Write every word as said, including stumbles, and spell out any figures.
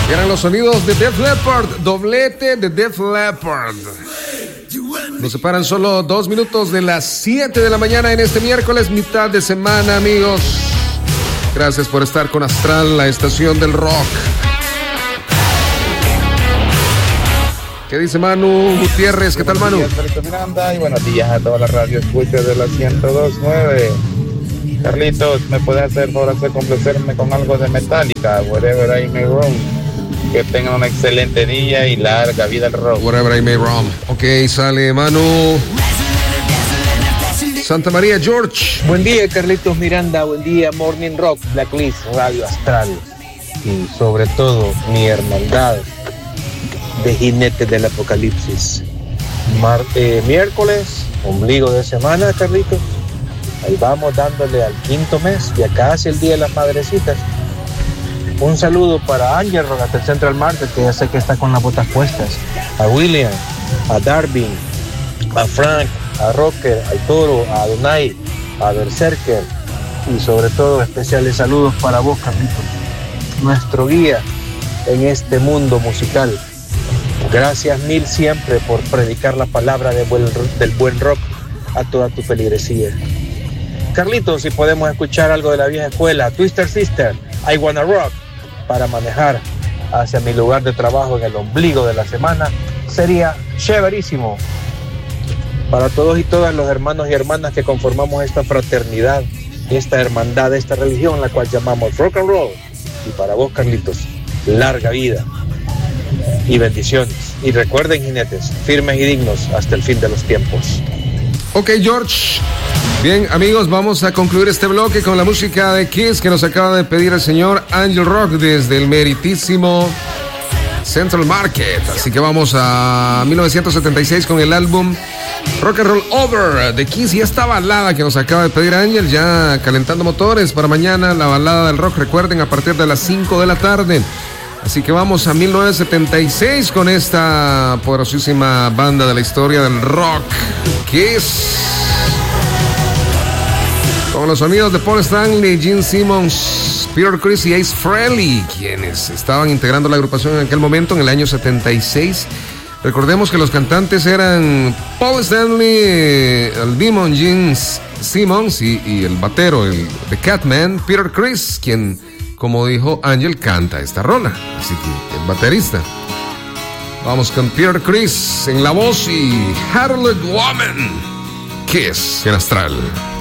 Eran los sonidos de Def Leppard, doblete de Def Leppard. Nos separan solo dos minutos de las siete de la mañana en este miércoles, mitad de semana, amigos. Gracias por estar con Astral, la estación del rock. ¿Qué dice Manu Gutiérrez? ¿Qué tal, Manu? Buenos días, Carlitos Miranda, y buenos días a toda la radio escucha de la ciento dos punto nueve. Carlitos, ¿me puedes hacer por hacer complacerme con algo de Metallica? Wherever I May Roam. Que tengan un excelente día y larga vida al rock. Wherever I May Roam. Ok, sale Manu. Santa María, George. Buen día, Carlitos Miranda. Buen día, Morning Rock, Blacklist, Radio Astral. Y sobre todo, mi hermandad de jinetes del apocalipsis. Mar- eh, miércoles, ombligo de semana, Carlitos. Ahí vamos dándole al quinto mes, ya casi el día de las madrecitas. Un saludo para Ángel hasta el Central Market, que ya sé que está con las botas puestas. A William, a Darby, a Frank, a Rocker, al Toro, a Adonai, a Berserker. Y sobre todo especiales saludos para vos, Carlitos, nuestro guía en este mundo musical. Gracias mil siempre por predicar la palabra de buen, del buen rock a toda tu feligresía. Carlitos, si podemos escuchar algo de la vieja escuela, Twister Sister, I Wanna Rock, para manejar hacia mi lugar de trabajo en el ombligo de la semana, sería chéverísimo. Para todos y todas los hermanos y hermanas que conformamos esta fraternidad, esta hermandad, esta religión, la cual llamamos rock and roll. Y para vos, Carlitos, larga vida y bendiciones. Y recuerden, jinetes, firmes y dignos hasta el fin de los tiempos. Ok, George. Bien, amigos, vamos a concluir este bloque con la música de Kiss que nos acaba de pedir el señor Angel Rock desde el meritísimo Central Market. Así que vamos a mil novecientos setenta y seis con el álbum Rock and Roll Over de Kiss y esta balada que nos acaba de pedir Ángel, ya calentando motores para mañana, la balada del rock, recuerden, a partir de las cinco de la tarde. Así que vamos a mil novecientos setenta y seis con esta poderosísima banda de la historia del rock, Kiss. Con los sonidos de Paul Stanley, Gene Simmons, Peter Criss y Ace Frehley, quienes estaban integrando la agrupación en aquel momento, en el año setenta y seis. Recordemos que los cantantes eran Paul Stanley, el Demon Gene Simmons y, y el batero, el The Catman, Peter Criss, quien, como dijo Ángel, canta esta rola. Así que el baterista. Vamos con Peter Criss en la voz y Harlot Woman, Kiss en Astral.